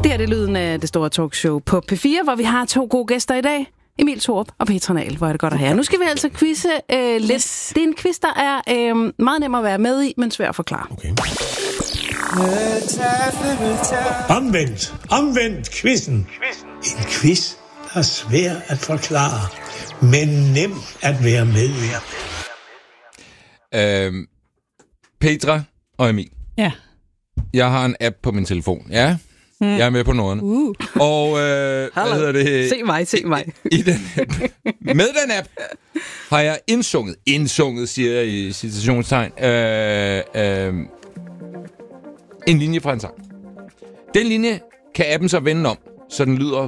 Det er det lyden af det store talkshow på P4, hvor vi har 2 gode gæster i dag. Emil Thorup og Petra Nahl, hvor er det godt at have. Nu skal vi altså quizze lidt. Det er en quiz, der er meget nem at være med i, men svær at forklare. Okay. Omvendt quizzen. En quiz, der er svær at forklare, men nem at være med i. Petra og Emil. Ja. Jeg har en app på min telefon. Ja, jeg er med på noderne. Og hvad hedder det? Se mig. I den app. Med den app har jeg indsunget, siger jeg i citationstegn, en linje fra en sang. Den linje kan appen så vende om, så den lyder...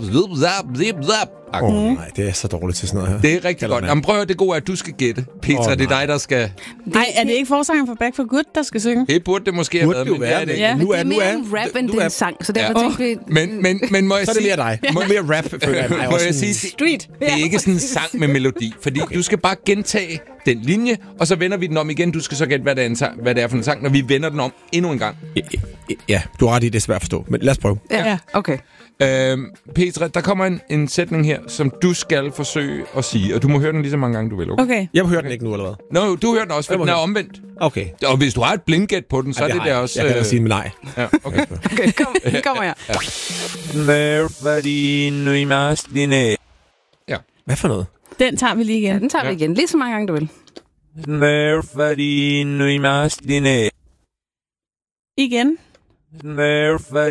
Nej, det er så dårligt til sådan noget her. Det er rigtig godt. Jamen, prøv at det gode er, at du skal gætte. Petra, det er dig, der skal... Nej, er det ikke forsangeren for Back for Good, der skal synge? Det burde det måske have været, men det er det ikke. Ja, det er mere en rap, end det er en sang, så derfor tænkte vi... Men må jeg så er det mere dig. Mere rap, føler jeg. Må jeg sige... Street. Det er ikke sådan en sang med melodi, fordi du skal bare gentage den linje, og så vender vi den om igen. Du skal så gætte, hvad det er for en sang, når vi vender den om endnu en gang. Ja, du har ret i, det er svært at forstå, men lad os prøve. Ja, okay. Petra, der kommer en sætning her, som du skal forsøge at sige, og du må høre den lige så mange gange, du vil. Okay. Jeg hører den ikke nu, eller hvad? Nå, du hører den også, for den er omvendt. Okay. Og hvis du har et blindgæt på den, så er det der også... Jeg kan da sige nej. Ja, okay. Kommer her. Ja. Hvad for noget? Den tager vi lige igen. Ja, den tager vi igen. Lige så mange gange, du vil. Igen. Nerve for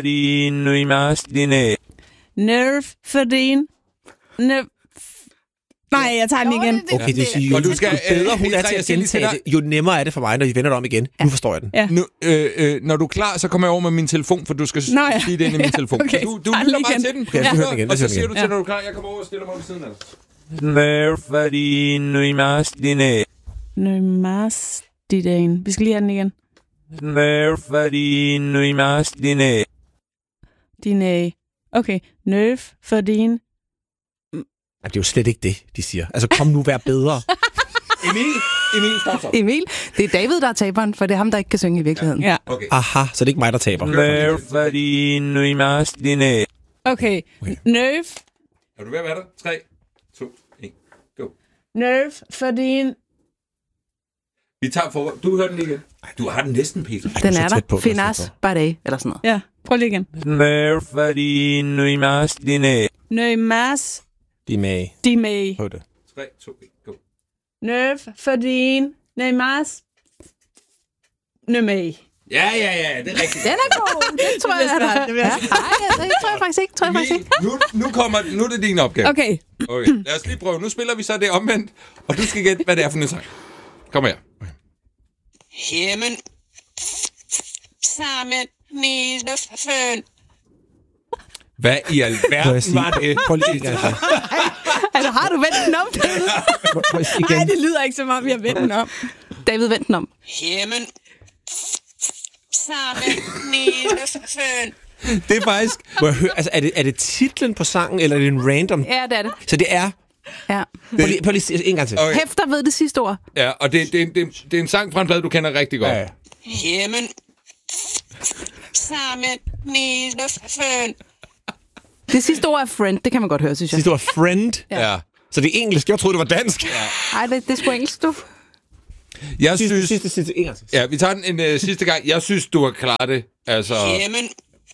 din... Nej, jeg tager den igen. Okay, det siger jo, du skal bedre hun er til at gentage det, jo nemmere er det for mig, når vi vender det om igen. Nu forstår jeg den. Ja. Nu, når du er klar, så kommer jeg over med min telefon, for du skal sige det ind i min telefon. Okay. Du lytter bare til den. Okay, igen. Og så siger du til, når du er klar, jeg kommer over og stiller mig ved siden af dig. Vi skal lige have den igen. Okay, nerve for din... Det er jo slet ikke det, de siger. Altså, kom nu, vær bedre. Emil, stop så. Emil, det er David, der er taberen, for det er ham, der ikke kan synge i virkeligheden. Ja. Okay. Aha, så det er ikke mig, der taber. Okay, nerve... Er du ved at være der? 3, 2, 1, go. Nerve for din... Vi tager for... Du hører den lige igen. Ej, du har den næsten, Peter. Den er der. Finas Bardet, eller sådan noget. Ja, prøv lige igen. Nerve for din... Nøjmas... De med. Prøv det. 3, 2, 1, go. Nerve for din... Nøjmas... Nømag. Ja, det er rigtigt. Den er god. Det tror jeg, der er. Nej, det tror jeg faktisk ikke. Nu er det din opgave. Okay. Lad os lige prøve. Nu spiller vi så det omvendt, og du skal gætte, hvad det er for en sang. Kom her. Jamen, sammen nede føn. Hvad i alverden var det? Prøv lige igen. Altså, har du vendt den om, David? Nej, det lyder ikke som om, vi har vendt den om. David, vend den om. Jamen, sammen nede føn. Det er faktisk... Må jeg høre, altså, er det titlen på sangen, eller er det en random? Ja, det er det. Så det er... Ja. Prøv lige en gang til. Okay. Hæfter ved det sidste ord. Ja, og det er en sang fra en plade, du kender rigtig godt. Ja. Jamen, sammen nede føn. Det sidste ord er friend, det kan man godt høre, synes jeg. Sidste ord er friend. Ja. Så det er engelsk. Jeg troede, det var dansk. Nej, det er sgu engelsk, du. Jeg synes... Sidste en gang til. Ja, vi tager den en sidste gang. Jeg synes, du har klaret det. Altså... Jamen,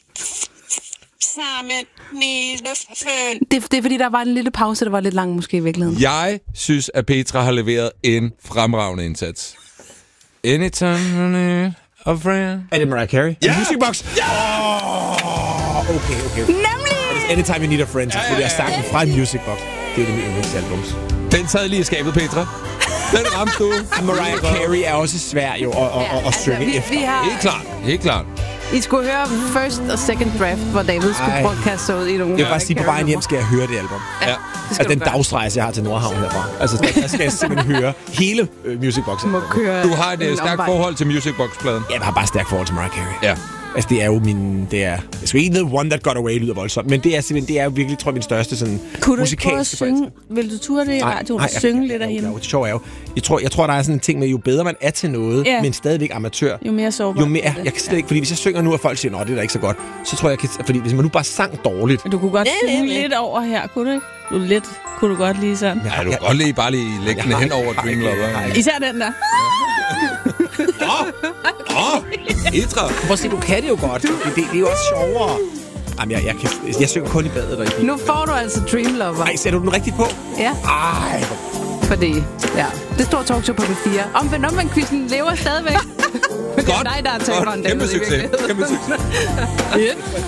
sammen nede føn. Det er fordi, der var en lille pause, der var lidt lang måske i virkeligheden. Jeg synes, at Petra har leveret en fremragende indsats. Anytime you need a friend. Er det Mariah Carey? Ja! Musicbox? Ja! Okay. Nemlig! Anytime you need a friend, så skulle jeg sangen fra Musicbox. Det er det nye yndlingsalbums. Den sad lige i skabet, Petra. Den ramte du. Mariah Carey er også svær jo at synge efter. Vi har... Helt klart. I skulle høre first og second draft, hvor David skulle broadcast sig ud i nogle... Jeg vil bare sige, på vejen hjem skal jeg høre det album. Ja. Altså den dagsrejse, jeg har til Nordhavn herfra. Altså der skal jeg simpelthen høre hele Musicbox. Du har et stærkt forhold til Musicbox-pladen. Jeg har bare et stærkt forhold til Mariah Carey. Ja. Altså, det er jo min... Det er... Jeg skal ikke The One That Got Away lyder voldsomt, men det er simpelthen... Det er jo virkelig, tror jeg, min største sådan musikalske synge? Vil du ture det i radioen og synge lidt af hende? Det sjove er jo... Jeg tror, der er sådan en ting med, jo bedre man er til noget, men stadigvæk amatør... Jo mere sårbar. Jo mere... Jeg kan slet ikke... Fordi hvis jeg synger nu, og folk siger, det er da ikke så godt, så tror jeg, fordi hvis man nu bare sang dårligt... Du kunne godt synge lidt over her, kunne du ikke? Kunne du godt lige sådan? Ja, du kan godt bare lige lægge den hen over Dream Lover. Især den der. Etra. Prøv at se, du kan det jo godt. Det er jo også sjovere. Jamen, jeg synger kun i badet derinde. Nu får du altså Dream Lover. Ej, sætter du den rigtigt på? Ja. Ej. Fordi, det står talkshow på P4. Omvendt quizzen lever stadigvæk. Godt. Det er dig, der er taberen. Kæmpe succes.